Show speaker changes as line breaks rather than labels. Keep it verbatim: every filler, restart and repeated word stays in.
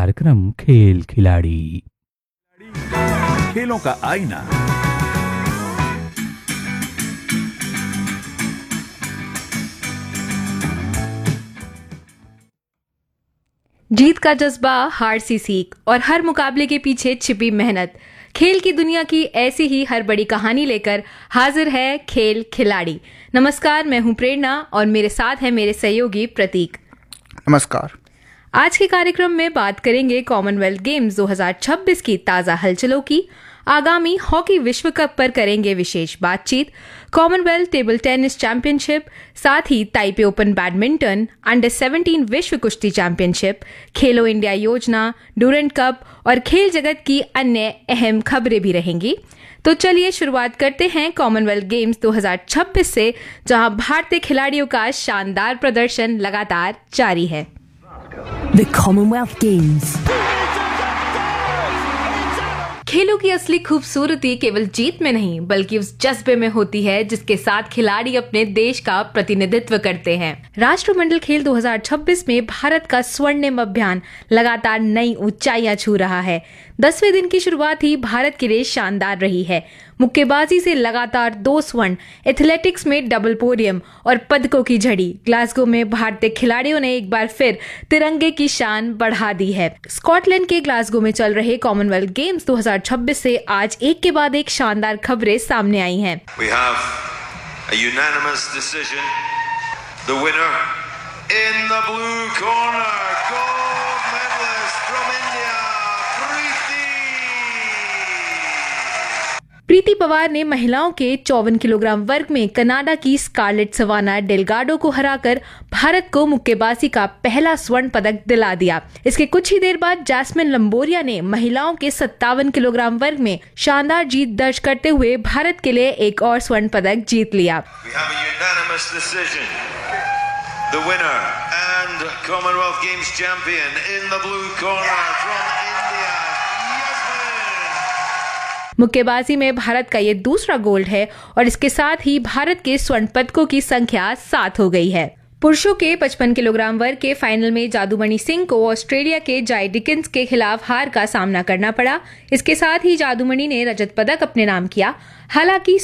कार्यक्रम खेल खिलाड़ी।
खेलों का आईना।
जीत का जज्बा, हार सी सीख और हर मुकाबले के पीछे छिपी मेहनत। खेल की दुनिया की ऐसी ही हर बड़ी कहानी लेकर हाजिर है खेल खिलाड़ी। नमस्कार, मैं हूं प्रेरणा और मेरे साथ है मेरे सहयोगी प्रतीक।
नमस्कार।
आज के कार्यक्रम में बात करेंगे कॉमनवेल्थ गेम्स दो हज़ार छब्बीस की ताज़ा हलचलों की। आगामी हॉकी विश्व कप पर करेंगे विशेष बातचीत, कॉमनवेल्थ टेबल टेनिस चैंपियनशिप, साथ ही ताइपे ओपन बैडमिंटन, अंडर सत्रह विश्व कुश्ती चैंपियनशिप, खेलो इंडिया योजना, डूरंट कप और खेल जगत की अन्य अहम खबरें भी रहेंगी। तो चलिए शुरुआत करते हैं कॉमनवेल्थ गेम्स दो हज़ार छब्बीस से, जहां भारतीय खिलाड़ियों का शानदार प्रदर्शन लगातार जारी है।
The Commonwealth Games।
खेलों की असली खूबसूरती केवल जीत में नहीं बल्कि उस जज्बे में होती है जिसके साथ खिलाड़ी अपने देश का प्रतिनिधित्व करते हैं। राष्ट्रमंडल खेल दो हज़ार छब्बीस में भारत का स्वर्णिम अभियान लगातार नई ऊंचाइयां छू रहा है। दसवें दिन की शुरुआत ही भारत के लिए शानदार रही है। मुक्केबाजी से लगातार दो स्वर्ण, एथलेटिक्स में डबल पोडियम और पदकों की झड़ी। ग्लासगो में भारतीय खिलाड़ियों ने एक बार फिर तिरंगे की शान बढ़ा दी है। स्कॉटलैंड के ग्लासगो में चल रहे कॉमनवेल्थ गेम्स दो हज़ार छब्बीस से आज एक के बाद एक शानदार खबरें सामने आई हैं।
We have a unanimous decision. The winner in the blue corner, gold medalist from India, Preeti।
प्रीति पवार ने महिलाओं के चौवन किलोग्राम वर्ग में कनाडा की स्कारलेट सवाना डेलगाडो को हराकर भारत को मुक्केबाजी का पहला स्वर्ण पदक दिला दिया। इसके कुछ ही देर बाद जैस्मिन लंबोरिया ने महिलाओं के सत्तावन किलोग्राम वर्ग में शानदार जीत दर्ज करते हुए भारत के लिए एक और स्वर्ण पदक जीत लिया।
We have a unanimous decision. The winner and Commonwealth Games champion in the blue corner from India, Yasmin।
मुक्केबाजी में भारत का ये दूसरा गोल्ड है और इसके साथ ही भारत के स्वर्ण पदकों की संख्या सात हो गई है। पुरुषों के पचपन किलोग्राम वर्ग के फाइनल में जादूमणि सिंह को ऑस्ट्रेलिया के जाय डिकिंस के खिलाफ हार का सामना करना पड़ा। इसके साथ ही जादूमणि ने रजत पदक अपने नाम किया। हालांकि